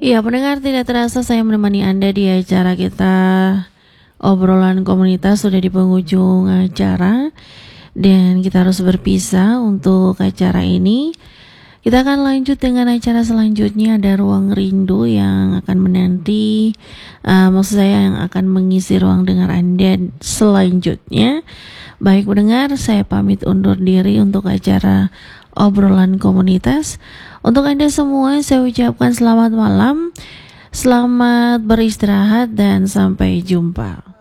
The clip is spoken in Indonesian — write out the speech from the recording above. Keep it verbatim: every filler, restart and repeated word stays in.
Iya, pendengar, tidak terasa saya menemani Anda di acara kita obrolan komunitas sudah di penghujung acara dan kita harus berpisah untuk acara ini. Kita akan lanjut dengan acara selanjutnya, ada Ruang Rindu yang akan menanti, uh, maksud saya yang akan mengisi ruang dengar Anda selanjutnya. Baik pendengar, saya pamit undur diri untuk acara obrolan komunitas. Untuk Anda semua saya ucapkan selamat malam, selamat beristirahat dan sampai jumpa.